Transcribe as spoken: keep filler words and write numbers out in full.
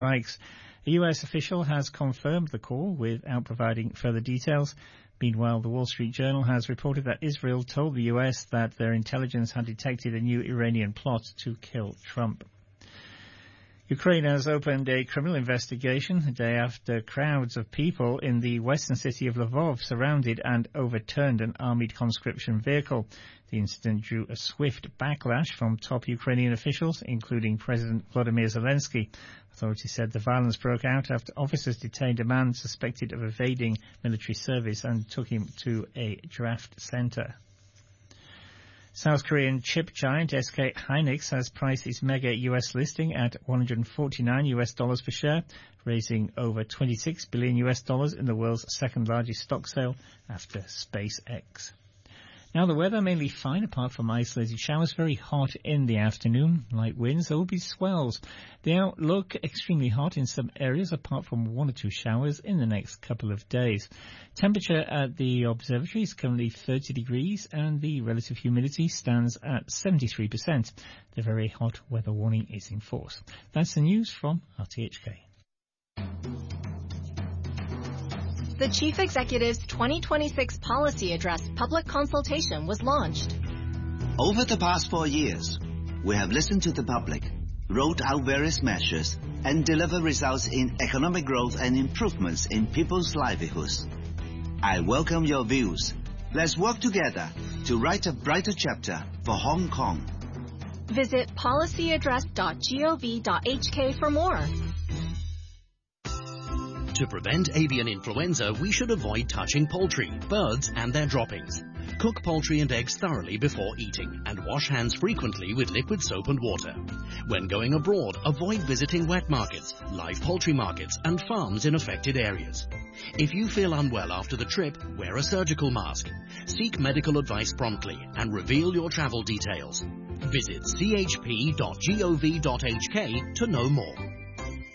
strikes. A U S official has confirmed the call without providing further details. Meanwhile, the Wall Street Journal has reported that Israel told the U S that their intelligence had detected a new Iranian plot to kill Trump. Ukraine has opened a criminal investigation a day after crowds of people in the western city of Lvov surrounded and overturned an armoured conscription vehicle. The incident drew a swift backlash from top Ukrainian officials, including President Volodymyr Zelensky. Authorities said the violence broke out after officers detained a man suspected of evading military service and took him to a draft centre. South Korean chip giant S K Hynix has priced its mega U S listing at one hundred forty-nine U S dollars per share, raising over twenty-six billion U S dollars in the world's second largest stock sale after SpaceX. Now the weather mainly fine apart from isolated showers, very hot in the afternoon, light winds, there will be swells. The outlook extremely hot in some areas apart from one or two showers in the next couple of days. Temperature at the observatory is currently thirty degrees and the relative humidity stands at seventy-three percent. The very hot weather warning is in force. That's the news from R T H K. The Chief Executive's twenty twenty-six Policy Address public consultation was launched. Over the past four years, we have listened to the public, rolled out various measures, and delivered results in economic growth and improvements in people's livelihoods. I welcome your views. Let's work together to write a brighter chapter for Hong Kong. Visit policy address dot gov dot h k for more. To prevent avian influenza, we should avoid touching poultry, birds and their droppings. Cook poultry and eggs thoroughly before eating and wash hands frequently with liquid soap and water. When going abroad, avoid visiting wet markets, live poultry markets and farms in affected areas. If you feel unwell after the trip, wear a surgical mask. Seek medical advice promptly and reveal your travel details. Visit c h p dot gov dot h k to know more.